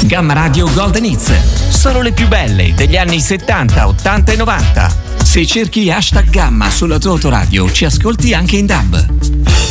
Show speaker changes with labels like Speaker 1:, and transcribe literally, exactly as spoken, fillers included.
Speaker 1: Gamma Radio Golden Hits. Solo le più belle degli anni settanta, ottanta e novanta. Se cerchi hashtag Gamma sulla tua autoradio, ci ascolti anche in D A B.